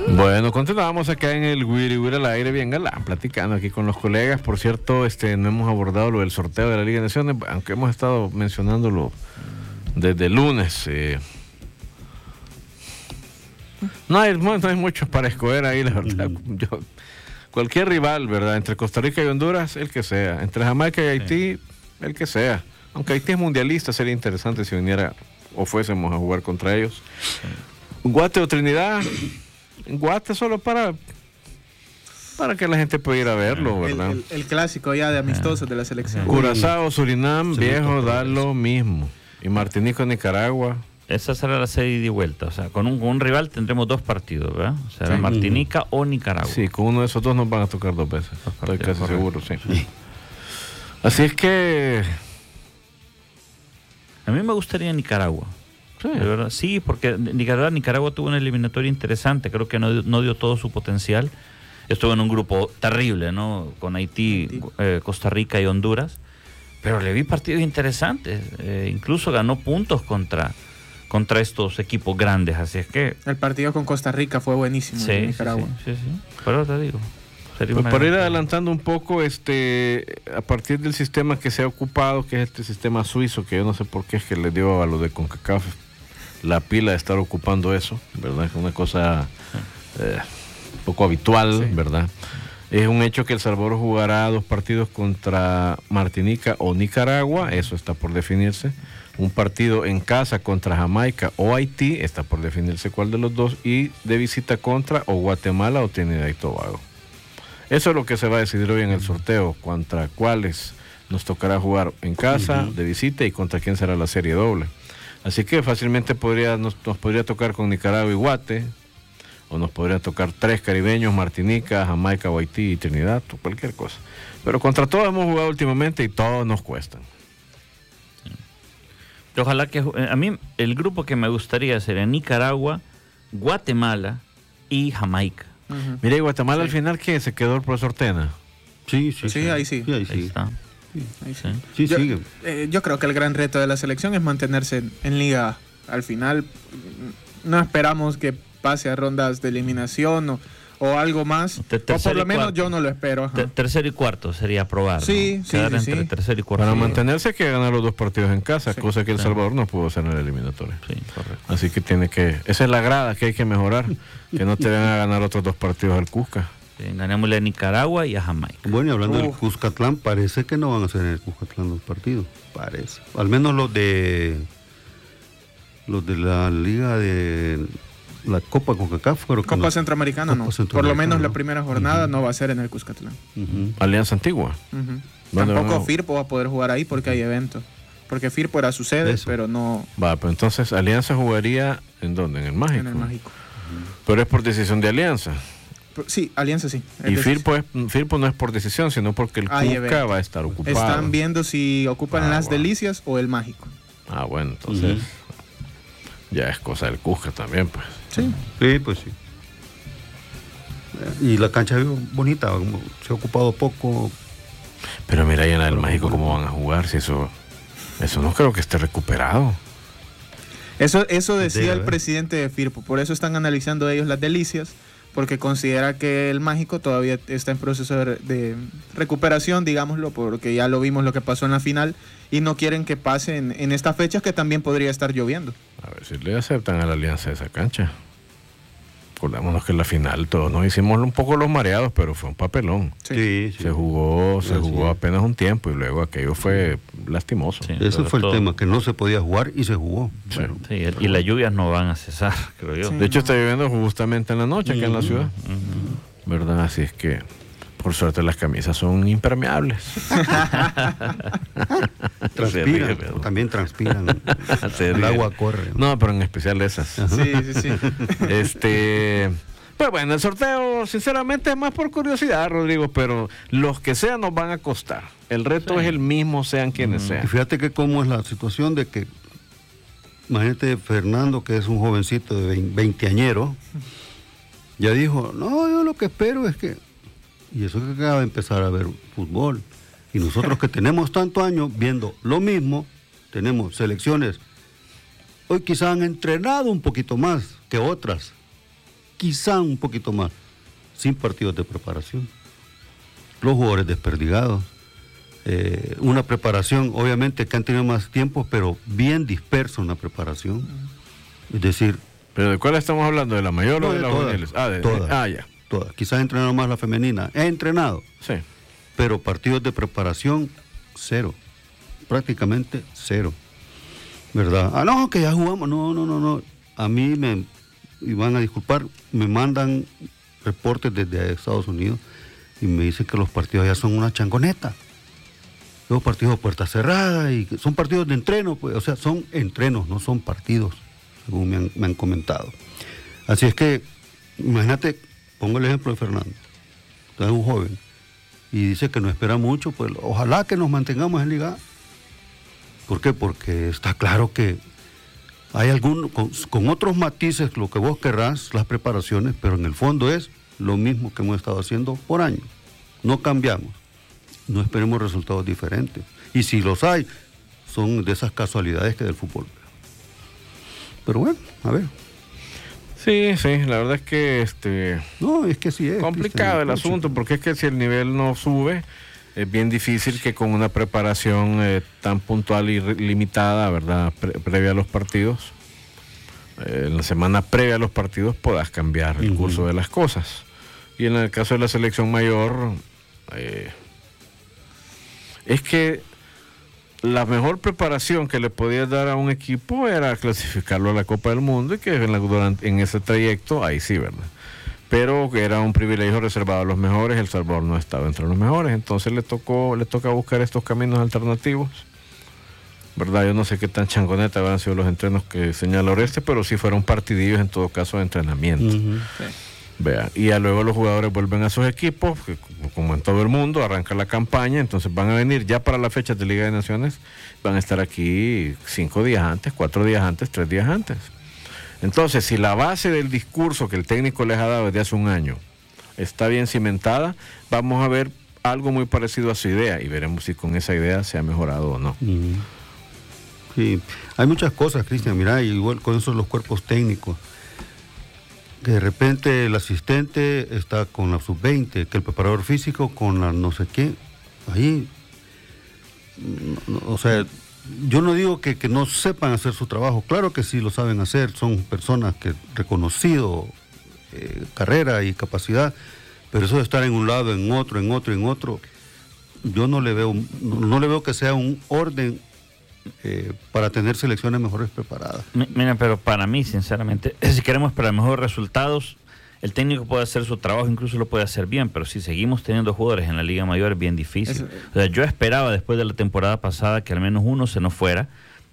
Bueno, continuamos acá en el Wiri Wiri al aire, bien galán, platicando aquí con los colegas. Por cierto, no hemos abordado lo del sorteo de la Liga de Naciones, aunque hemos estado mencionándolo desde el lunes. No hay muchos para escoger ahí, la verdad. Cualquier rival, ¿verdad? Entre Costa Rica y Honduras, el que sea. Entre Jamaica y Haití, el que sea. Aunque Haití es mundialista, sería interesante si viniera o fuésemos a jugar contra ellos. Guate o Trinidad... Guate solo para que la gente pueda ir a verlo, ¿verdad? El clásico ya de amistosos de la selección. Curazao, Surinam, viejo, da lo mismo. Y Martinica, Nicaragua. Esa será la serie de vuelta. O sea, con un rival tendremos dos partidos, ¿verdad? O sea, sí. Martinica o Nicaragua. Sí, con uno de esos dos nos van a tocar dos veces. Estoy casi seguro, sí. Así es que... A mí me gustaría Nicaragua. Sí. De verdad, sí, porque Nicaragua tuvo una eliminatoria interesante, creo que no dio todo su potencial. Estuvo en un grupo terrible, ¿no? Con Haití, Costa Rica y Honduras, pero le vi partidos interesantes, incluso ganó puntos contra estos equipos grandes, así es que... El partido con Costa Rica fue buenísimo en Nicaragua. Sí. Pero te digo... Pues para ir adelantando un poco, a partir del sistema que se ha ocupado, que es este sistema suizo, que yo no sé por qué es que le dio a lo de CONCACAF la pila de estar ocupando eso, ¿verdad? Es una cosa poco habitual, sí. ¿Verdad? Es un hecho que El Salvador jugará 2 partidos contra Martinica o Nicaragua, eso está por definirse. Un partido en casa contra Jamaica o Haití, está por definirse cuál de los dos, y de visita contra o Guatemala o Trinidad y Tobago. Eso es lo que se va a decidir hoy en el sorteo, contra cuáles nos tocará jugar en casa, de visita, y contra quién será la serie doble. Así que fácilmente nos podría tocar con Nicaragua y Guate, o nos podría tocar 3 caribeños, Martinica, Jamaica, Haití y Trinidad, o cualquier cosa. Pero contra todos hemos jugado últimamente y todos nos cuestan. Ojalá que... A mí el grupo que me gustaría sería Nicaragua, Guatemala y Jamaica. Mira, y Guatemala al final, ¿qué? ¿Se quedó el profesor Tena? Sí, ahí sí. Ahí está. Sí, yo creo que el gran reto de la selección es mantenerse en Liga. Al final no esperamos que pase a rondas de eliminación o algo más, o por lo menos yo no lo espero. Tercero y cuarto sería probar, sí, ¿no? Quedar entre tercero y cuarto. Para mantenerse hay que ganar los 2 partidos en casa, cosa que El Salvador no pudo hacer en el eliminatorio. Sí, correcto. Así que esa es la grada que hay que mejorar, que no te van a ganar otros 2 partidos al Cusca. Sí, ganémosle a Nicaragua y a Jamaica. Bueno, y hablando del Cuscatlán, parece que no van a hacer en el Cuscatlán 2 partidos, parece. Al menos los de la Liga de... La Copa CONCACAF, Copa Centroamericana no. Por lo menos la primera jornada no va a ser en el Cuscatlán. Alianza Antigua. Tampoco Firpo va a poder jugar ahí porque hay eventos. Porque Firpo era su sede, pero no... Pero entonces Alianza jugaría ¿en dónde? En el Mágico. En el Mágico. Pero es por decisión de Alianza. Sí, Alianza sí. Y Firpo no es por decisión, sino porque el Cusca va a estar ocupado. Están viendo si ocupan las Delicias o el Mágico. Bueno, entonces... Ya es cosa del Cusca también, pues. Sí, pues sí. Y la cancha es bonita, se ha ocupado poco. Pero mira, ahí en el Mágico cómo van a jugar, si eso no creo que esté recuperado. Eso decía el presidente de Firpo, por eso están analizando ellos las Delicias, porque considera que el Mágico todavía está en proceso de recuperación, digámoslo, porque ya lo vimos lo que pasó en la final, y no quieren que pase en estas fechas que también podría estar lloviendo. A ver si le aceptan a la Alianza esa cancha. Acordémonos que en la final todos nos hicimos un poco los mareados, pero fue un papelón. Sí. Se jugó apenas un tiempo y luego aquello fue lastimoso. Sí, ese fue el tema, que no se podía jugar y se jugó. Sí, y las lluvias no van a cesar, creo yo. Sí, de hecho está lloviendo justamente en la noche aquí en la ciudad. ¿Verdad? Así es que por suerte las camisas son impermeables. Transpiran, también transpiran. El agua corre. No, pero en especial esas. Sí. Pues bueno, el sorteo sinceramente es más por curiosidad, Rodrigo, pero los que sean nos van a costar. El reto es el mismo, sean quienes sean. Y fíjate que cómo es la situación de que, imagínate Fernando, que es un jovencito de 20añero, ya dijo, no, yo lo que espero es que... Y eso que acaba de empezar a ver fútbol. Y nosotros que tenemos tantos años viendo lo mismo, tenemos selecciones, hoy quizás han entrenado un poquito más que otras, quizá un poquito más, sin partidos de preparación. Los jugadores desperdigados. Una preparación, obviamente que han tenido más tiempo, pero bien dispersa una preparación. Es decir... ¿Pero de cuál estamos hablando? ¿De la mayor o de las juveniles? Todas. Ya. Todas. Quizás he entrenado más la femenina. He entrenado. Sí. Pero partidos de preparación, cero. Prácticamente cero. ¿Verdad? No, que ya jugamos. No. A mí y van a disculpar, me mandan reportes desde Estados Unidos y me dicen que los partidos ya son una changoneta. Los partidos de puerta cerrada y son partidos de entreno, pues, o sea, son entrenos, no son partidos, según me han comentado. Así es que, imagínate, pongo el ejemplo de Fernando, es un joven, y dice que no espera mucho, pues ojalá que nos mantengamos en Liga A. ¿Por qué? Porque está claro que hay con otros matices, lo que vos querrás, las preparaciones, pero en el fondo es lo mismo que hemos estado haciendo por años. No cambiamos, no esperemos resultados diferentes. Y si los hay, son de esas casualidades que del fútbol. Pero bueno, a ver. Sí, la verdad es que no, es que sí es complicado el asunto, porque es que si el nivel no sube, es bien difícil que con una preparación tan puntual y limitada, ¿verdad? Previa a los partidos, en la semana previa a los partidos puedas cambiar el curso de las cosas. Y en el caso de la selección mayor, es que la mejor preparación que le podías dar a un equipo era clasificarlo a la Copa del Mundo, y que en ese trayecto, ahí sí, ¿verdad? Pero era un privilegio reservado a los mejores. El Salvador no estaba entre los mejores, entonces le toca buscar estos caminos alternativos, ¿verdad? Yo no sé qué tan changoneta habrán sido los entrenos que señala Oreste, pero sí fueron partidillos en todo caso de entrenamiento. Sí. Vea, y ya luego los jugadores vuelven a sus equipos, que, como en todo el mundo, arranca la campaña, entonces van a venir ya para las fechas de Liga de Naciones, van a estar aquí 5 días antes, 4 días antes, 3 días antes. Entonces, si la base del discurso que el técnico les ha dado desde hace un año está bien cimentada, vamos a ver algo muy parecido a su idea y veremos si con esa idea se ha mejorado o no. Sí, hay muchas cosas, Cristian, mira, igual con eso los cuerpos técnicos, que de repente el asistente está con la sub-20, que el preparador físico con la no sé qué, ahí, o sea, yo no digo que no sepan hacer su trabajo, claro que sí lo saben hacer, son personas que reconocido carrera y capacidad, pero eso de estar en un lado, en otro, yo no le veo que sea un orden para tener selecciones mejores preparadas. Mira, pero para mí, sinceramente, si queremos para mejores resultados, el técnico puede hacer su trabajo, incluso lo puede hacer bien, pero si seguimos teniendo jugadores en la Liga Mayor es bien difícil. O sea, yo esperaba después de la temporada pasada que al menos uno se nos fuera.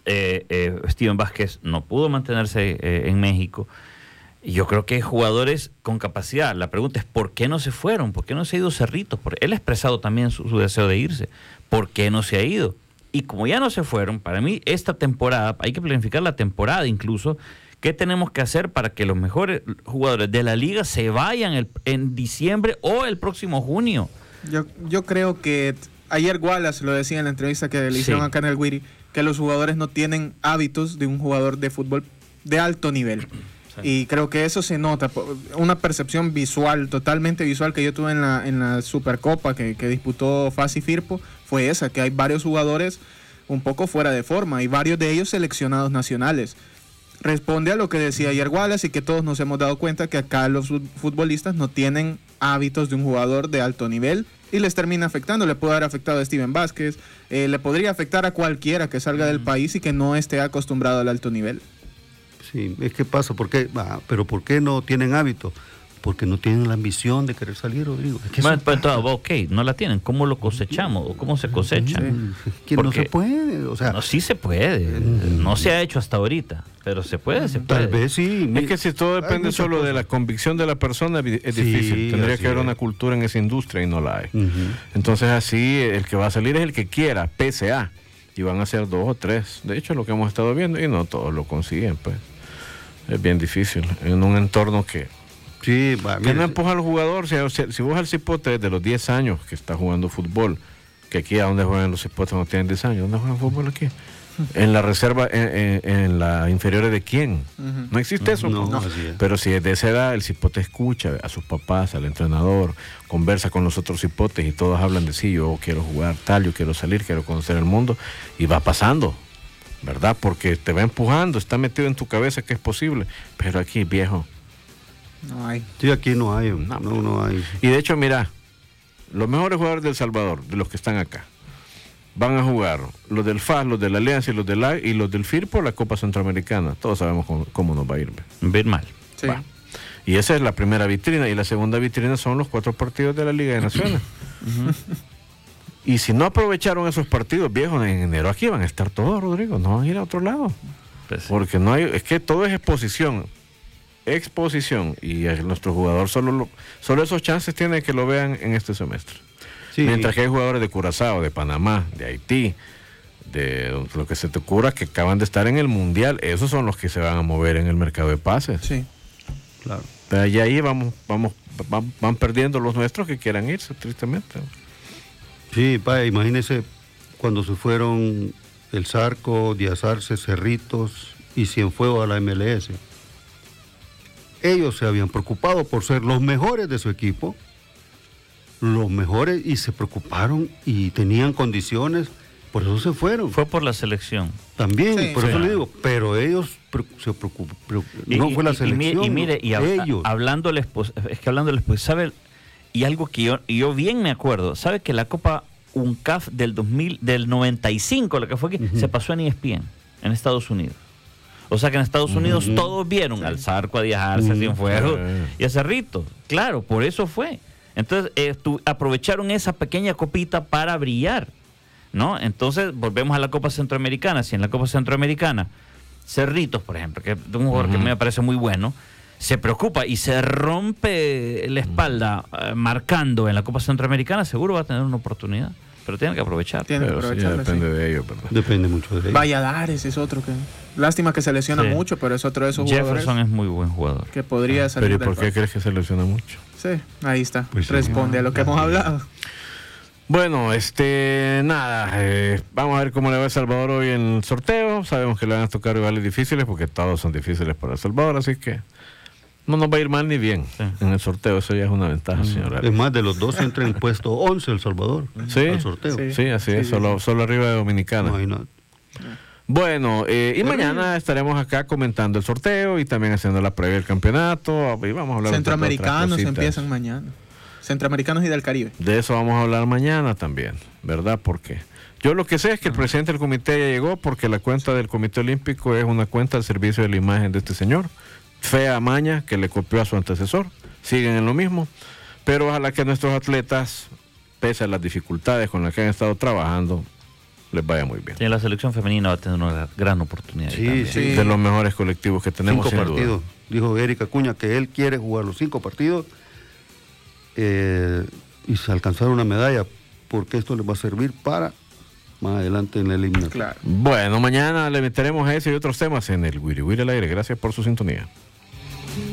Steven Vázquez no pudo mantenerse en México. Y yo creo que hay jugadores con capacidad. La pregunta es, ¿por qué no se fueron? ¿Por qué no se ha ido Cerritos? Porque él ha expresado también su deseo de irse. ¿Por qué no se ha ido? Y como ya no se fueron, para mí esta temporada, hay que planificar la temporada incluso. ¿Qué tenemos que hacer para que los mejores jugadores de la liga se vayan en diciembre o el próximo junio? Yo creo que ayer Wallace lo decía en la entrevista que le hicieron acá en el Wiri, que los jugadores no tienen hábitos de un jugador de fútbol de alto nivel. Sí. Y creo que eso se nota. Una percepción visual, totalmente visual, que yo tuve en la Supercopa que disputó FAS y Firpo, fue esa, que hay varios jugadores un poco fuera de forma y varios de ellos seleccionados nacionales. Responde a lo que decía ayer Wallace y que todos nos hemos dado cuenta que acá los futbolistas no tienen hábitos de un jugador de alto nivel y les termina afectando. Le puede haber afectado a Steven Vázquez, le podría afectar a cualquiera que salga del país y que no esté acostumbrado al alto nivel. Sí, es que pasa, pero ¿por qué no tienen hábitos? Porque no tienen la ambición de querer salir, Rodrigo. Es que ok, no la tienen. ¿Cómo lo cosechamos? ¿O cómo se cosecha? Sí. Que no se puede. O sea, no, sí se puede. No se ha hecho hasta ahorita, pero se puede. Tal vez sí. Es que si todo depende solo de la convicción de la persona, es difícil. Tendría que haber una cultura en esa industria y no la hay. Entonces así, el que va a salir es el que quiera, pese a. Y van a ser 2 o 3. De hecho, lo que hemos estado viendo, y no todos lo consiguen, pues. Es bien difícil. En un entorno que... Sí, que no empuja al jugador. Si vos al cipote de los 10 años que está jugando fútbol, que aquí a donde juegan los cipotes no tienen 10 años, ¿dónde juegan fútbol aquí? ¿En la reserva, en la inferiores de quién? No existe eso. No, pues. así es. Pero si es de esa edad, el cipote escucha a sus papás, al entrenador, conversa con los otros cipotes y todos hablan de sí, yo quiero jugar tal, yo quiero salir, quiero conocer el mundo, y va pasando, ¿verdad? Porque te va empujando, está metido en tu cabeza que es posible, pero aquí, viejo. No hay. Sí, aquí no hay. No hay. Y de hecho, mira, los mejores jugadores de El Salvador, de los que están acá, van a jugar los del FAS, los de la Alianza y los del y los del FIRPO, la Copa Centroamericana. Todos sabemos cómo nos va a ir. Ver mal. Sí. Va. Y esa es la primera vitrina. Y la segunda vitrina son los 4 partidos de la Liga de Naciones. Y si no aprovecharon esos partidos, viejos, en enero aquí van a estar todos, Rodrigo. No van a ir a otro lado. Pues sí. Porque no hay, es que todo es exposición. Y nuestro jugador solo esos chances tiene que lo vean en este semestre. Sí. Mientras que hay jugadores de Curazao, de Panamá, de Haití, de lo que se te ocurra, que acaban de estar en el Mundial, esos son los que se van a mover en el mercado de pases. Sí. Claro. Y ahí van perdiendo los nuestros que quieran irse, tristemente. Sí, imagínese cuando se fueron el Zarco, Díaz Arce, Cerritos y Cienfuegos a la MLS. Ellos se habían preocupado por ser los mejores de su equipo, los mejores, y se preocuparon y tenían condiciones, por eso se fueron. Fue por la selección. También, Sí, por eso sí. le digo, pero ellos se preocuparon, no fue la selección. Y mire, ellos. hablándoles, pues, ¿sabe? Y algo que yo bien me acuerdo, ¿sabe que la Copa UNCAF del 95, la que fue aquí, se pasó en ESPN, en Estados Unidos? O sea que en Estados Unidos todos vieron al Zarco, a Díaz Arce, a Cienfuegos y a Cerritos. Claro, por eso fue. Entonces, aprovecharon esa pequeña copita para brillar, ¿no? Entonces, volvemos a la Copa Centroamericana. Si en la Copa Centroamericana, Cerritos, por ejemplo, que es un jugador que me parece muy bueno, se preocupa y se rompe la espalda marcando en la Copa Centroamericana, seguro va a tener una oportunidad. Pero tienen que aprovechar. Tienen que Pero sí, aprovecharla, depende sí. de ellos, ¿verdad? Depende mucho de ellos. Valladares es otro que... Lástima que se lesiona Sí. mucho, pero es otro de esos jugadores Jefferson es muy buen jugador. que podría salir Pero ¿y del por qué país. crees que se lesiona mucho? Sí, ahí está. Pues sí. Responde a lo que hemos hablado. Bueno, nada, vamos a ver cómo le va a El Salvador hoy en el sorteo. Sabemos que le van a tocar rivales difíciles porque todos son difíciles para El Salvador, así que no nos va a ir mal ni bien en el sorteo. Eso ya es una ventaja, señora. Es más, de los dos entra en puesto 11 El Salvador. Sí, al sorteo. sí, así es, solo arriba de Dominicana. Imagínate. Bueno, y mañana estaremos acá comentando el sorteo y también haciendo la previa del campeonato. Y vamos a hablar Centroamericanos de otras cositas. empiezan mañana. Centroamericanos y del Caribe. De eso vamos a hablar mañana también, ¿verdad? Porque yo lo que sé es que el presidente del comité ya llegó porque la cuenta del Comité Olímpico es una cuenta al servicio de la imagen de este señor. Fea maña que le copió a su antecesor. Siguen en lo mismo. Pero ojalá que nuestros atletas, pese a las dificultades con las que han estado trabajando, les vaya muy bien. Sí, la selección femenina va a tener una gran oportunidad. Sí, también. sí. De los mejores colectivos que tenemos. 5 sin duda. partidos. Dijo Erika Acuña que él quiere jugar los 5 partidos y se alcanzar una medalla, porque esto le va a servir para más adelante en la eliminación. Claro. Bueno, mañana le meteremos a ese y otros temas en el Wiri Wiri al aire. Gracias por su sintonía.